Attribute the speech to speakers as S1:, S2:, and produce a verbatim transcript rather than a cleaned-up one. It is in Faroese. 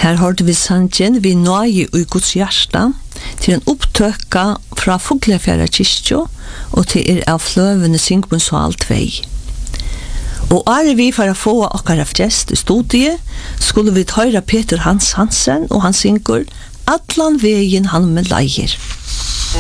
S1: Her hørte vi sangen Vi nøye i Guds hjärsta til en opptøkka fra Fuglefjæra kyrkjo og til er av fløvende Syngmundsal to. Og er vi for å få okkara gjest i studiet, skulle vi høyre Peter Hans Hansen, og han synger Atlan vegen han med leier.